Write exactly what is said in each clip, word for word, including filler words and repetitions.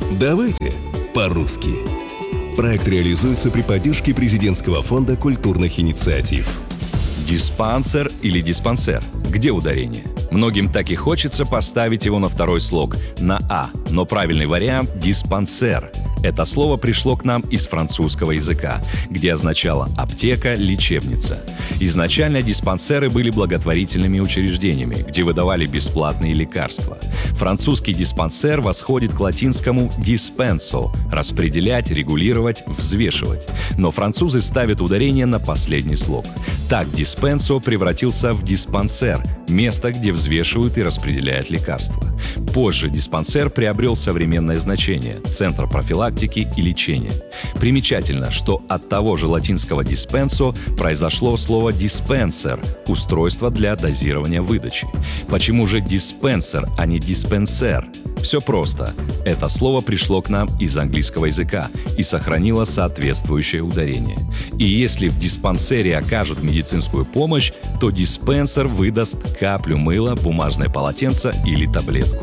Давайте по-русски. Проект реализуется при поддержке Президентского фонда культурных инициатив. Диспансер или диспансер? Где ударение? Многим так и хочется поставить его на второй слог, на «а», но правильный вариант – диспансер. Это слово пришло к нам из французского языка, где означало «аптека», «лечебница». Изначально диспансеры были благотворительными учреждениями, где выдавали бесплатные лекарства. Французский диспансер восходит к латинскому «диспенсо» – распределять, регулировать, взвешивать. Но французы ставят ударение на последний слог. Так диспенсо превратился в диспансер – место, где взвешивают и распределяют лекарства. Позже диспансер приобрел современное значение – центр профилактики и лечения. Примечательно, что от того же латинского «диспенсо» произошло слово «диспенсер» – устройство для дозирования выдачи. Почему же диспенсер, а не диспенсер? Все просто. Это слово пришло к нам из английского языка и сохранило соответствующее ударение. И если в диспансере окажут медицинскую помощь, то диспенсер выдаст каплю мыла, бумажное полотенце или таблетку.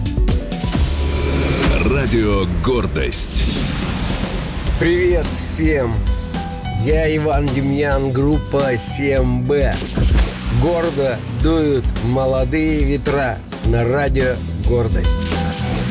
Радио «Гордость». Привет всем! Я Иван Демьян, группа семь бэ. Гордо дуют молодые ветра на радио «Гордость».